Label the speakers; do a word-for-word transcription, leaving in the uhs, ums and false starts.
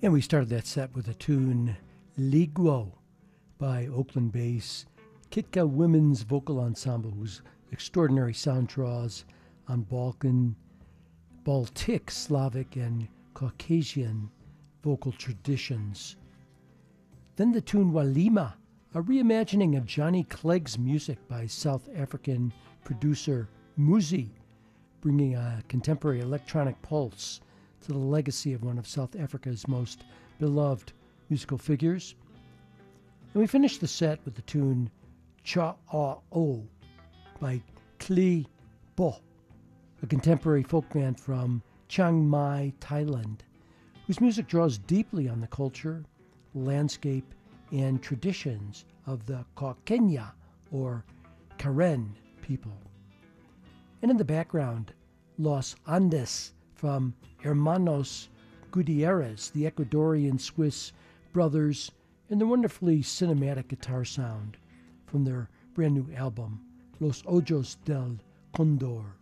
Speaker 1: And we started that set with the tune Liguo by Oakland-based Kitka Women's Vocal Ensemble, whose extraordinary sound draws on Balkan, Baltic, Slavic, and Caucasian vocal traditions. Then the tune Walima, a reimagining of Johnny Clegg's music by South African producer Muzi, bringing a contemporary electronic pulse to the legacy of one of South Africa's most beloved musical figures. And we finished the set with the tune Cha-A-O by Klee Bo, a contemporary folk band from Chiang Mai, Thailand, whose music draws deeply on the culture, landscape, and traditions of the Cauqueña or Karen people. And in the background, Los Andes from Hermanos Gutierrez, the Ecuadorian-Swiss brothers, and the wonderfully cinematic guitar sound from their brand new album, Los Ojos del Condor.